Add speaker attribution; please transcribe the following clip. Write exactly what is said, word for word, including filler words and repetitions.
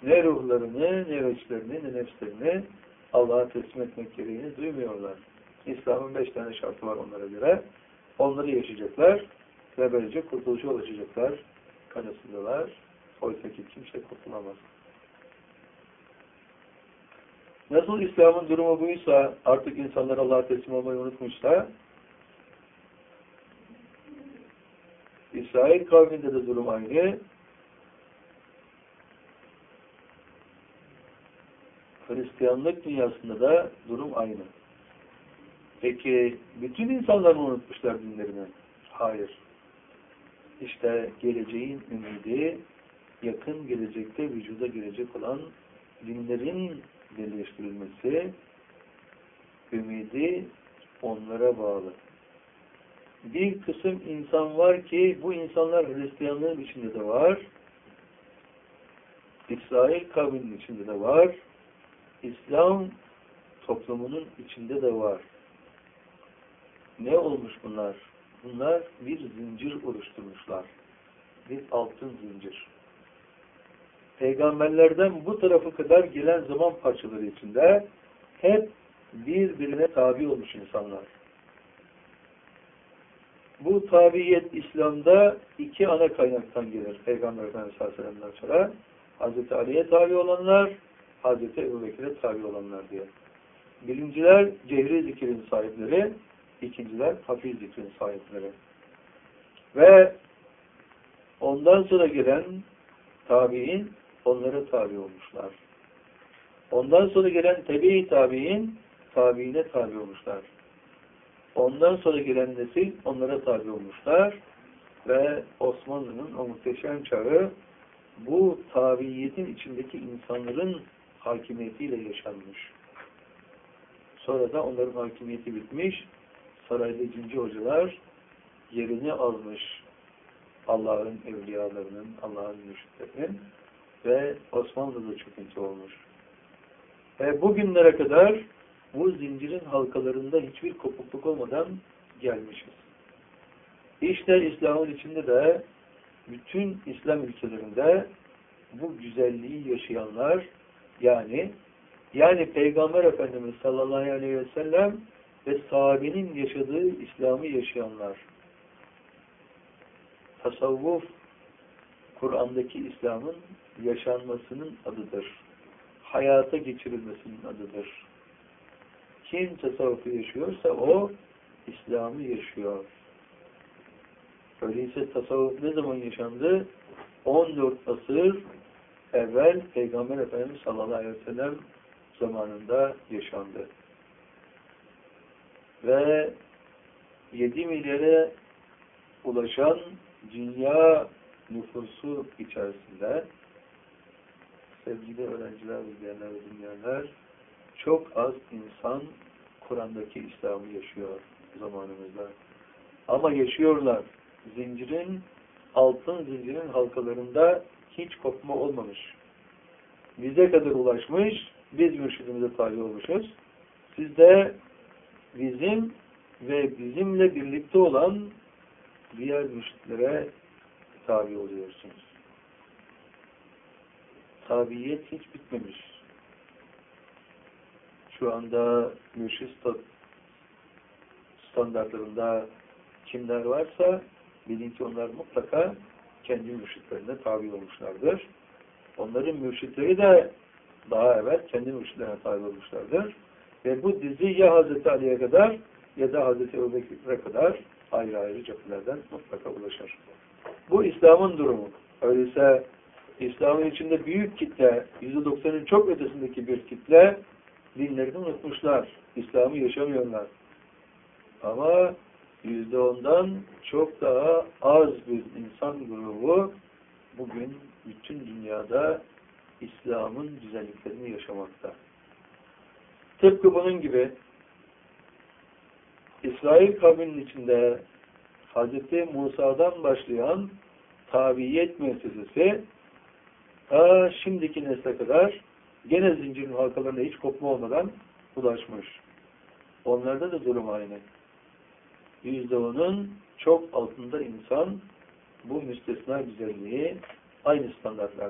Speaker 1: ne ruhlarını, ne veçlerini, ne nefslerini Allah'a teslim etmek gereğini duymuyorlar. İslam'ın beş tane şartı var onlara göre. Onları yaşayacaklar ve böylece kurtuluşa ulaşacaklar. Kanısındalar. Oysa ki kimse kurtulamaz. Nasıl İslam'ın durumu buysa, artık insanlar Allah'a teslim olmayı unutmuşsa, İsrail kavminde de durum aynı. Hristiyanlık dünyasında da durum aynı. Peki, bütün insanlar mı unutmuşlar dinlerini? Hayır. İşte geleceğin ümidi, yakın gelecekte vücuda girecek olan dinlerin birleştirilmesi, ümidi onlara bağlı. Bir kısım insan var ki, bu insanlar Hristiyanlığın içinde de var, İsrail kavminin içinde de var, İslam toplumunun içinde de var. Ne olmuş bunlar? Bunlar bir zincir oluşturmuşlar. Bir altın zincir. Peygamberlerden bu tarafı kadar gelen zaman parçaları içinde hep birbirine tabi olmuş insanlar. Bu tabiyet İslam'da iki ana kaynaktan gelir. Peygamber Efendimiz sallallahu aleyhi ve sellem'den sonra Hazreti Ali'ye tabi olanlar, Hazreti Ebubekir'e tabi olanlar diye. Birinciler cehri zikrin sahipleri, ikinciler hafif zikrin sahipleri. Ve ondan sonra gelen tabi'in onlara tabi olmuşlar. Ondan sonra gelen tebe-i tabi'in tabi'ine tabi olmuşlar. Ondan sonra gelen nesil onlara tabi olmuşlar ve Osmanlı'nın o muhteşem çağı bu tabiiyetin içindeki insanların hakimiyetiyle yaşanmış. Sonra da onların hakimiyeti bitmiş, sarayda cinci hocalar yerini almış Allah'ın evliyalarının, Allah'ın mürşitlerinin ve Osmanlı'da çöküntü olmuş. Ve bugünlere kadar bu zincirin halkalarında hiçbir kopukluk olmadan gelmişiz. İşte İslam'ın içinde de bütün İslam ülkelerinde bu güzelliği yaşayanlar yani yani Peygamber Efendimiz sallallahu aleyhi ve sellem ve sahabenin yaşadığı İslam'ı yaşayanlar. Tasavvuf Kur'an'daki İslam'ın yaşanmasının adıdır. Hayata geçirilmesinin adıdır. Kim tasavvufu yaşıyorsa o İslam'ı yaşıyor. Öyleyse tasavvuf ne zaman yaşandı? on dört asır evvel Peygamber Efendimiz sallallahu aleyhi ve sellem zamanında yaşandı. Ve yedi milyara ulaşan dünya nüfusu içerisinde sevgili öğrenciler, izleyenler ve dinleyenler çok az insan Kur'an'daki İslam'ı yaşıyor zamanımızda. Ama yaşıyorlar. Zincirin, altın zincirin halkalarında hiç kopma olmamış. Bize kadar ulaşmış, biz mürşidimize tabi olmuşuz. Siz de bizim ve bizimle birlikte olan diğer mürşidlere tabi oluyorsunuz. Tabiyet hiç bitmemiş. Şu anda mürşid standartlarında kimler varsa bilin ki onlar mutlaka kendi mürşitlerine tabi olmuşlardır. Onların mürşitleri de daha evvel kendi mürşitlerine tabi olmuşlardır. Ve bu dizi ya Hazreti Ali'ye kadar ya da Hazreti Ebubekir'e kadar ayrı ayrı cephelerden mutlaka ulaşır. Bu İslam'ın durumu. Öyleyse İslam'ın içinde büyük kitle, yüzde doksanın çok ötesindeki bir kitle dinlerini unutmuşlar. İslam'ı yaşamıyorlar. Ama yüzde ondan çok daha az bir insan grubu bugün bütün dünyada İslam'ın güzelliklerini yaşamakta. Tıpkı bunun gibi İsrail kavminin içinde Hazreti Musa'dan başlayan tabiyet müessesesi ta şimdiki nesle kadar gene zincirin halkalarına hiç kopma olmadan ulaşmış. Onlarda da durum aynı. Yüzde onun çok altında insan bu müstesna güzelliği aynı standartlarda